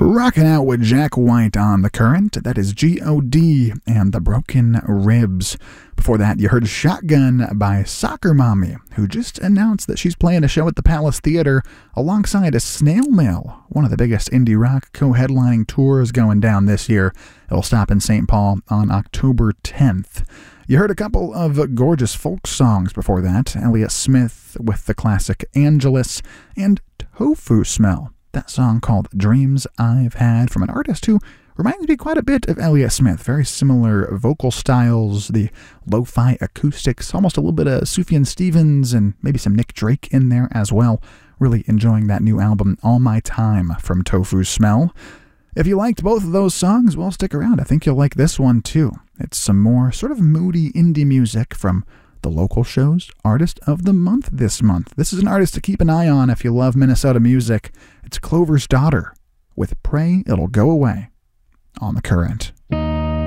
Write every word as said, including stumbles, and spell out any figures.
Rocking out with Jack White on The Current. That is G O D and the Broken Ribs. Before that, you heard Shotgun by Soccer Mommy, who just announced that she's playing a show at the Palace Theater alongside a Snail Mail, one of the biggest indie rock co-headlining tours going down this year. It'll stop in Saint Paul on October tenth. You heard a couple of gorgeous folk songs before that. Elliott Smith with the classic Angelus and Tofu Smell. That song called Dreams I've Had from an artist who reminds me quite a bit of Elliott Smith. Very similar vocal styles, the lo-fi acoustics, almost a little bit of Sufjan Stevens and maybe some Nick Drake in there as well. Really enjoying that new album, All My Time, from Tofu Smell. If you liked both of those songs, well, stick around. I think you'll like this one too. It's some more sort of moody indie music from the local show's Artist of the Month this month. This is an artist to keep an eye on if you love Minnesota music. It's Clover's Daughter with Pray It'll Go Away on The Current.